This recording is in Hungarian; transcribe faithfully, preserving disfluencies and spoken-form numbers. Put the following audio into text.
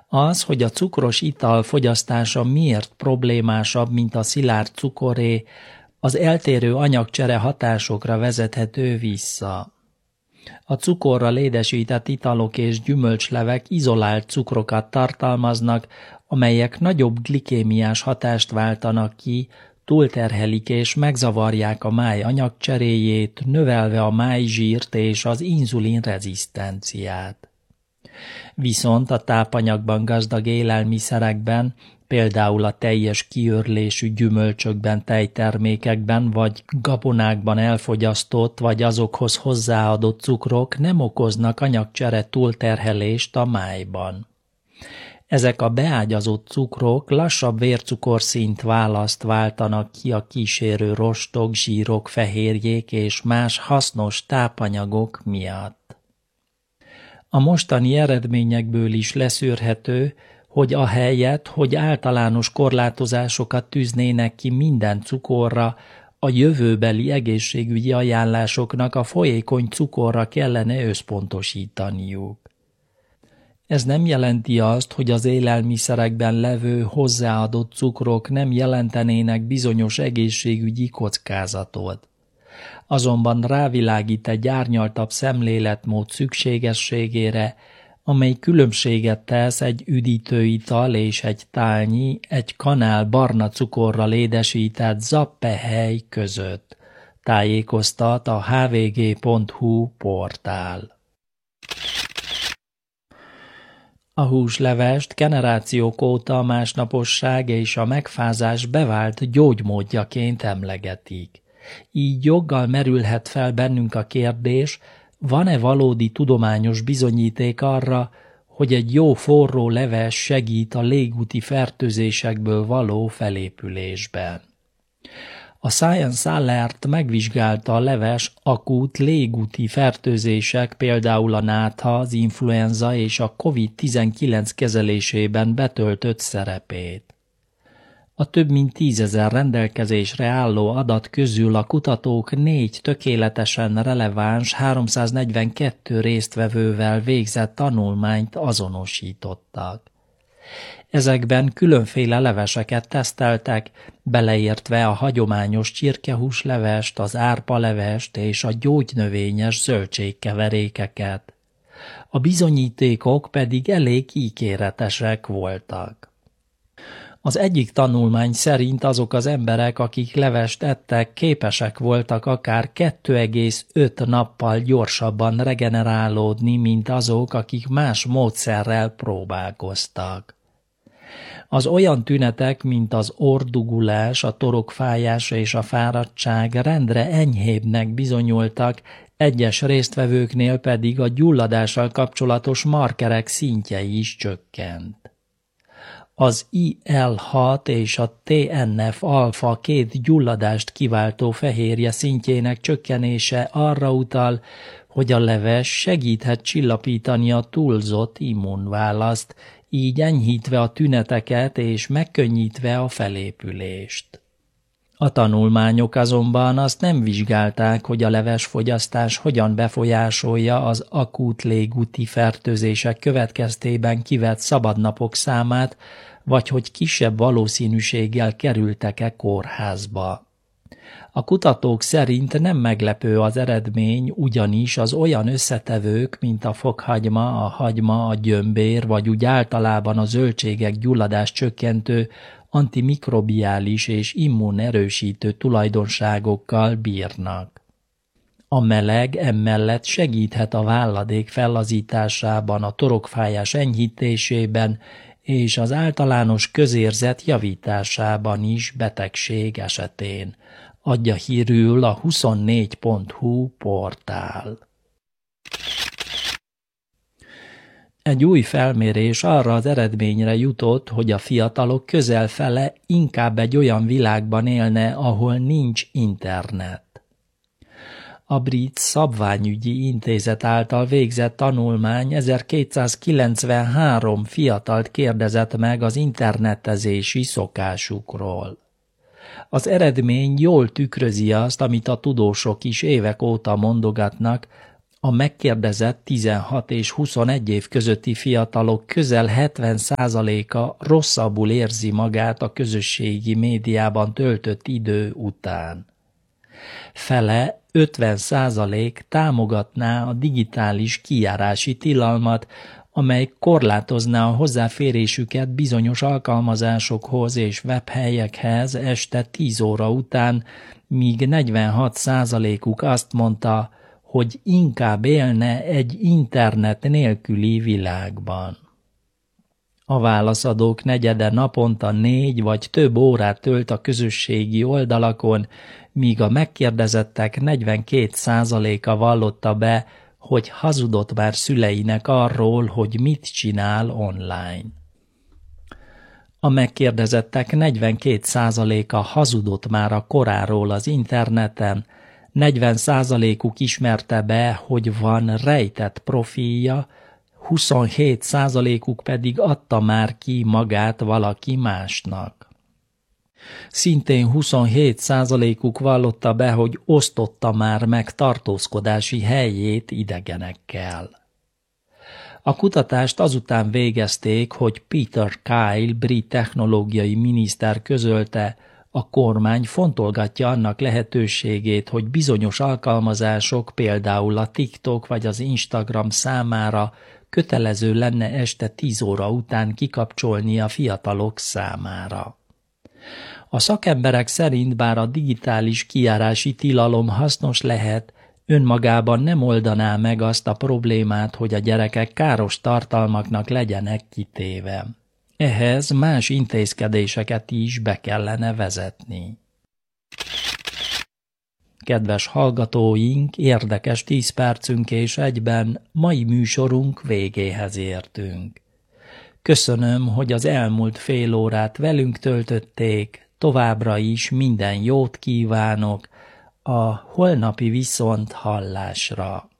Az, hogy a cukros ital fogyasztása miért problémásabb, mint a szilárd cukoré, az eltérő anyagcsere hatásokra vezethető vissza. A cukorral édesített italok és gyümölcslevek izolált cukrokat tartalmaznak, amelyek nagyobb glikémiás hatást váltanak ki, túlterhelik és megzavarják a máj anyagcseréjét, növelve a májzsírt és az inzulin rezisztenciát. Viszont a tápanyagban gazdag élelmiszerekben, például a teljes kiőrlésű gyümölcsökben, tejtermékekben vagy gabonákban elfogyasztott vagy azokhoz hozzáadott cukrok nem okoznak anyagcsere túlterhelést a májban. Ezek a beágyazott cukrok lassabb vércukorszint választ váltanak ki a kísérő rostok, zsírok, fehérjék és más hasznos tápanyagok miatt. A mostani eredményekből is leszűrhető, hogy ahelyett, hogy általános korlátozásokat tűznének ki minden cukorra, a jövőbeli egészségügyi ajánlásoknak a folyékony cukorra kellene összpontosítaniuk. Ez nem jelenti azt, hogy az élelmiszerekben levő hozzáadott cukrok nem jelentenének bizonyos egészségügyi kockázatot. Azonban rávilágít egy árnyaltabb szemléletmód szükségességére, amely különbséget tesz egy üdítőital és egy tálnyi, egy kanál barna cukorral édesített zappehely között, tájékoztat a há vé gé pont hú portál. A húslevest generációk óta a másnaposság és a megfázás bevált gyógymódjaként emlegetik. Így joggal merülhet fel bennünk a kérdés, van-e valódi tudományos bizonyíték arra, hogy egy jó forró leves segít a légúti fertőzésekből való felépülésben. A Science Alert megvizsgálta a leves akut légúti fertőzések, például a nátha, az influenza és a kovid tizenkilenc kezelésében betöltött szerepét. A több mint tízezer rendelkezésre álló adat közül a kutatók négy tökéletesen releváns háromszáznegyvenkettő résztvevővel végzett tanulmányt azonosítottak. Ezekben különféle leveseket teszteltek, beleértve a hagyományos csirkehúslevest, az árpalevest és a gyógynövényes zöldségkeverékeket. A bizonyítékok pedig elég ígéretesek voltak. Az egyik tanulmány szerint azok az emberek, akik levest ettek, képesek voltak akár kettő egész öt nappal gyorsabban regenerálódni, mint azok, akik más módszerrel próbálkoztak. Az olyan tünetek, mint az orrdugulás, a torokfájás és a fáradtság rendre enyhébbnek bizonyultak, egyes résztvevőknél pedig a gyulladással kapcsolatos markerek szintje is csökkent. Az I L hat és a T N F alfa két gyulladást kiváltó fehérje szintjének csökkenése arra utal, hogy a leves segíthet csillapítani a túlzott immunválaszt, így enyhítve a tüneteket és megkönnyítve a felépülést. A tanulmányok azonban azt nem vizsgálták, hogy a levesfogyasztás hogyan befolyásolja az akut légúti fertőzések következtében kivett szabadnapok számát, vagy hogy kisebb valószínűséggel kerültek-e kórházba. A kutatók szerint nem meglepő az eredmény, ugyanis az olyan összetevők, mint a fokhagyma, a hagyma, a gyömbér, vagy úgy általában a zöldségek gyulladás csökkentő, antimikrobiális és immunerősítő tulajdonságokkal bírnak. A meleg emellett segíthet a válladék fellazításában, a torokfájás enyhítésében és az általános közérzet javításában is betegség esetén, adja hírül a huszonnégy pont hú portál. Egy új felmérés arra az eredményre jutott, hogy a fiatalok közel fele inkább egy olyan világban élne, ahol nincs internet. A Brit Szabványügyi Intézet által végzett tanulmány ezerkétszázkilencvenhárom fiatalt kérdezett meg az internetezési szokásukról. Az eredmény jól tükrözi azt, amit a tudósok is évek óta mondogatnak, A megkérdezett tizenhat és huszonegy év közötti fiatalok közel hetven százaléka rosszabbul érzi magát a közösségi médiában töltött idő után. Fele, ötven százalék támogatná a digitális kijárási tilalmat, amely korlátozná a hozzáférésüket bizonyos alkalmazásokhoz és webhelyekhez este tíz óra után, míg negyvenhat százalékuk azt mondta, hogy inkább élne egy internet nélküli világban. A válaszadók negyede naponta négy vagy több órát tölt a közösségi oldalakon, míg a megkérdezettek negyvenkét százaléka vallotta be, hogy hazudott már szüleinek arról, hogy mit csinál online. A megkérdezettek negyvenkét százaléka hazudott már a koráról az interneten, negyven százalékuk ismerte be, hogy van rejtett profilja, huszonhét százalékuk pedig adta már ki magát valaki másnak. Szintén huszonhét százalékuk vallotta be, hogy osztotta már meg tartózkodási helyét idegenekkel. A kutatást azután végezték, hogy Peter Kyle brit technológiai miniszter közölte, a kormány fontolgatja annak lehetőségét, hogy bizonyos alkalmazások, például a TikTok vagy az Instagram számára kötelező lenne este tíz óra után kikapcsolni a fiatalok számára. A szakemberek szerint bár a digitális kijárási tilalom hasznos lehet, önmagában nem oldaná meg azt a problémát, hogy a gyerekek káros tartalmaknak legyenek kitéve. Ehhez más intézkedéseket is be kellene vezetni. Kedves hallgatóink, érdekes tíz percünk és egyben mai műsorunk végéhez értünk. Köszönöm, hogy az elmúlt fél órát velünk töltötték, továbbra is minden jót kívánok, a holnapi viszont hallásra.